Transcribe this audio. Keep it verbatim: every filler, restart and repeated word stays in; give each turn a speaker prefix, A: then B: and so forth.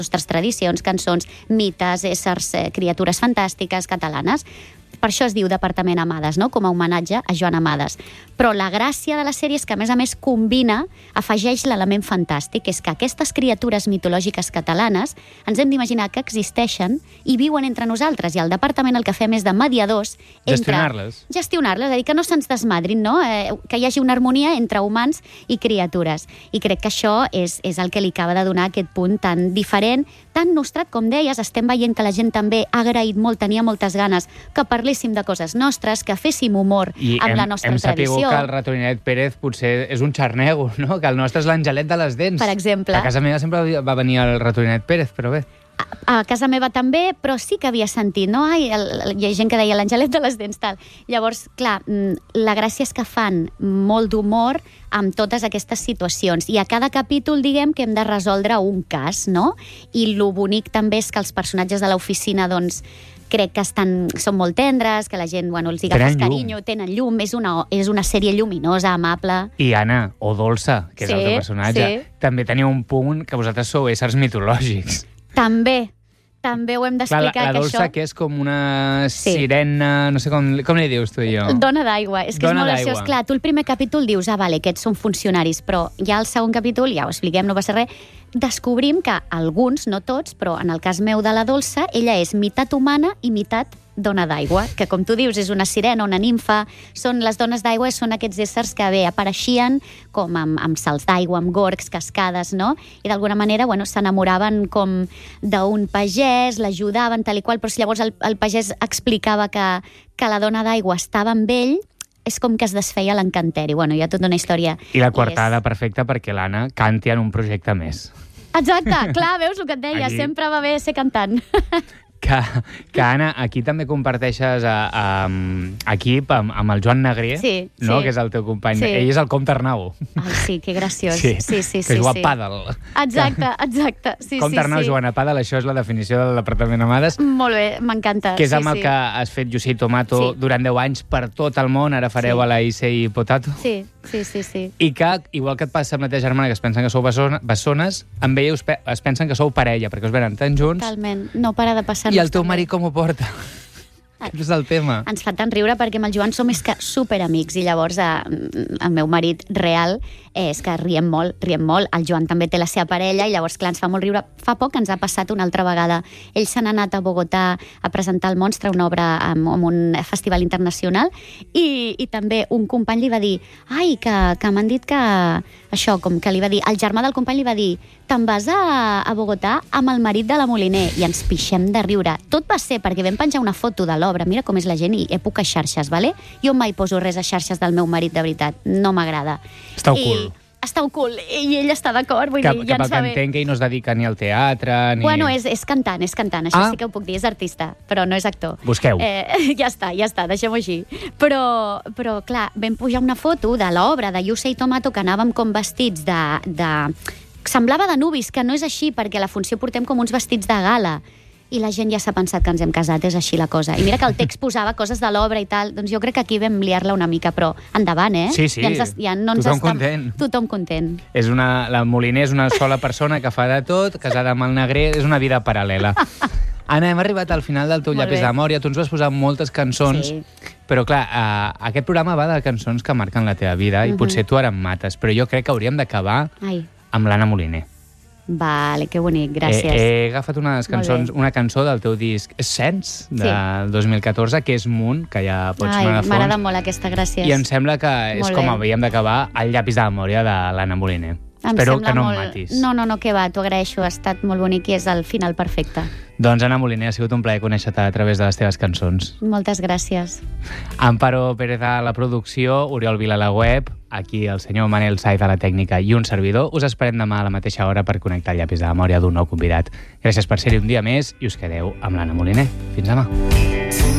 A: nostres tradicions, cançons, mites, éssers, eh, criatures fantàstiques catalanes. Per això es diu Departament Amades, no? Com a homenatge a Joan Amades. Però la gràcia de la sèrie és que, a més a més, combina, afegeix l'element fantàstic, és que aquestes criatures mitològiques catalanes ens hem d'imaginar que existeixen i viuen entre nosaltres, i el departament el que fem és de mediadors entre...
B: Gestionar-les.
A: Gestionar-les, és a dir, que no se'ns desmadrin, no? Eh, que hi hagi una harmonia entre humans i criatures. I crec que això és, és el que li acaba de donar aquest punt tan diferent, tan nostrat, com deies. Estem veient que la gent també ha agraït molt, tenia moltes ganes que parléssim de coses nostres, que féssim humor
B: I
A: amb
B: hem,
A: la nostra
B: hem
A: tradició.
B: sapigut que el ratoninet Pérez potser és un xarnego, no? Que el nostre és l'Angelet de les dents.
A: Per exemple.
B: A casa meva sempre va venir el ratoninet Pérez, però bé.
A: A, a casa meva també, però sí que havia sentit, no? Ai, el, el, hi ha gent que deia l'Angelet de les dents, tal. Llavors, clar, la gràcia és que fan molt d'humor amb totes aquestes situacions. I a cada capítol, diguem, que hem de resoldre un cas, no? I lo bonic també és que els personatges de l'oficina, doncs, crec que estan, són molt tendres, que la gent, bueno, els agafes carinyo, tenen llum, és una, és una sèrie lluminosa, amable.
B: I Anna, o Dolça, que
A: Sí,
B: és el teu personatge,
A: sí.
B: també teniu un punt que vosaltres sou éssers mitològics.
A: També, també ho hem
B: Clar,
A: d'explicar,
B: la, la
A: que
B: Dolça,
A: això...
B: que és com una
A: Sí.
B: sirena, no sé com, com li dius tu i jo.
A: Dona d'aigua. És que
B: Dona
A: és molt
B: d'aigua.
A: graciós. Clar, tu el primer capítol dius, ah, vale, aquests són funcionaris, però ja al segon capítol, ja ho expliquem, no va ser res, descobrim que alguns, no tots, però en el cas meu de la Dolça, ella és meitat humana i meitat dona d'aigua, que com tu dius és una sirena, una nimfa, són les dones d'aigua, són aquests éssers que bé apareixien com amb, amb salts d'aigua, amb gorgs, cascades, no? I d'alguna manera, bueno, s'enamoraven com d'un pagès, l'ajudaven, tal i qual, però si llavors el, el pagès explicava que, que la dona d'aigua estava amb ell, és com que es desfeia l'encanteri. Bueno, hi ha tota una història.
B: I la coartada
A: és...
B: perfecta perquè l'Anna canti en un projecte més.
A: Exacte, clar, veus el que et deia,
B: Aquí.
A: sempre va bé ser cantant.
B: Que, que Anna, aquí també comparteixes a, a, equip amb, amb el Joan Negrier,
A: Sí,
B: no?
A: sí.
B: Que és el teu company.
A: Sí.
B: Ell és el comte Arnau.
A: Ai, sí, que graciós.
B: Sí,
A: sí, sí,
B: que
A: sí,
B: juga
A: sí.
B: a pàdel.
A: Exacte, exacte. Sí,
B: Comte
A: sí,
B: Arnau
A: sí.
B: jugant a pàdel, això és la definició del Departament Amades,
A: Molt bé, m'encanta.
B: que és amb
A: sí,
B: el
A: sí.
B: que has fet Lluís Tomato
A: Sí.
B: durant deu anys per tot el món, ara fareu
A: Sí.
B: a la I C I Potato.
A: Sí, sí, sí, sí.
B: I que, igual que et passa amb la teva germana, que es pensen que sou bessona- bessones, amb ella us pe es pensen que sou parella, perquè us venen tan junts.
A: Totalment. No para de passar-nos.
B: I el teu
A: també.
B: marit com ho porta? Aquest és el tema.
A: Ens fa tant riure perquè amb el Joan som és que superamics i llavors eh, el meu marit real és que riem molt, riem molt. El Joan també té la seva parella i llavors, clar, ens fa molt riure. Fa poc ens ha passat una altra vegada. Ells s'han anat a Bogotà a presentar El Monstre, una obra en, en un festival internacional, i, i també un company li va dir ai, que, que m'han dit que... Això, com que li va dir... El germà del company li va dir te'n vas a, a Bogotà amb el marit de la Moliner, i ens pixem de riure. Tot va ser perquè vam penjar una foto de l'obra, mira com és la gent, i època xarxes, vale? Jo mai poso res a xarxes del meu marit, de veritat, no m'agrada.
B: Està
A: I
B: ocult.
A: Està ocult, i ell està d'acord, vull
B: Que,
A: dir,
B: que
A: ja
B: pel
A: ens
B: que
A: va bé.
B: entenc que ell no es dedica ni al teatre, ni...
A: Bueno, és, és cantant, és cantant, això
B: Ah.
A: sí que ho puc dir, és artista, però no és actor.
B: Busqueu.
A: Eh, ja està, ja està, deixem-ho així. Però, però, clar, vam pujar una foto de l'obra de Lluís Tomato, que anàvem com vestits de, de... Semblava de nubis, que no és així, perquè a la funció portem com uns vestits de gala. I la gent ja s'ha pensat que ens hem casat, és així la cosa. I mira que el text posava coses de l'obra i tal, doncs jo crec que aquí vam liar-la una mica, però endavant, eh?
B: Sí, sí,
A: Ja ens, ja no ens
B: tothom
A: està...
B: content.
A: Tothom content.
B: És una, la Moliner és una sola persona que fa de tot, casada amb el Negrer, és una vida paral·lela. Anna, hem arribat al final del teu
A: Molt
B: llapis
A: bé.
B: de memòria. Tu ens vas posar moltes cançons,
A: Sí.
B: però clar, eh, aquest programa va de cançons que marquen la teva vida, i
A: Mhm.
B: potser tu ara em mates, però jo crec que hauríem d'acabar
A: Ai,
B: amb l'Anna Moliner.
A: vale, que bonic, gràcies.
B: He, he agafat unes
A: Molt
B: cançons,
A: bé.
B: una cançó del teu disc Sense, del
A: Sí.
B: dos mil catorze, que és Munt, que ja pots
A: Ai,
B: sonar de
A: m'agrada
B: fons.
A: molt aquesta, gràcies.
B: I em sembla que és
A: Molt
B: com
A: bé.
B: havíem d'acabar el llapis de memòria de l'Anna Moliner.
A: Em
B: Espero
A: sembla
B: que no
A: molt...
B: em matis.
A: No, no, no, que va, t'ho agraeixo, ha estat molt bonic i és el final perfecte.
B: Doncs, Anna Moliner, ha sigut un plaer conèixer-te a través de les teves cançons.
A: Moltes gràcies.
B: Amparo Pérez a la producció, Oriol Vila a la web, aquí el senyor Manel Saiz a la tècnica i un servidor. Us esperem demà a la mateixa hora per connectar el llapis de memòria d'un nou convidat. Gràcies per ser-hi un dia més i us quedeu amb l'Anna Moliner. Fins demà.